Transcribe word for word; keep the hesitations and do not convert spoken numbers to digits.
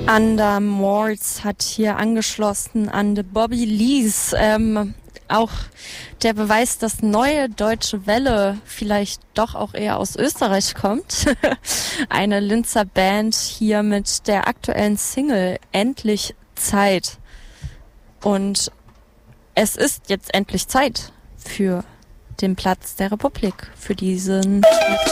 Under Malls hat hier angeschlossen an The Bobby Lees. Ähm, auch der Beweis, dass neue deutsche Welle vielleicht doch auch eher aus Österreich kommt. Eine Linzer Band hier mit der aktuellen Single Endlich Zeit. Und es ist jetzt endlich Zeit für den Platz der Republik, für diesen